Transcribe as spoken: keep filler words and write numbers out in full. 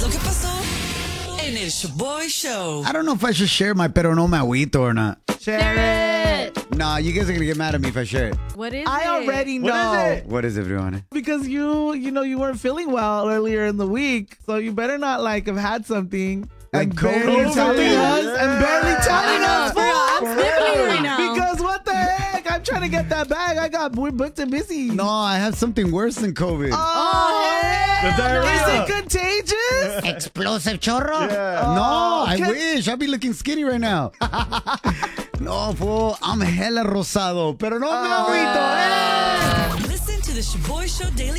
lo que pasó en el Shaboy Show. I don't know if I should share my pero no me agüito or not. Share it. Nah, you guys are gonna get mad at me if I share it. What is I it? already What know. is it? What is it, Brianna? Because you, you know, you weren't feeling well earlier in the week, so you better not like have had something Like and barely COVID? telling us Yeah. and barely telling I us. know, girl, I'm sniffling right now. Because what the heck? I'm trying to get that bag. I got we're booked and busy. No, I have something worse than COVID. Oh, heck. The diarrhea. Is it contagious? Explosive chorro? Yeah. No, I okay. wish. I'd be looking skinny right now. No, fool. I'm hella rosado. Pero no me agüito. Eh. Listen to the Shaboy Show daily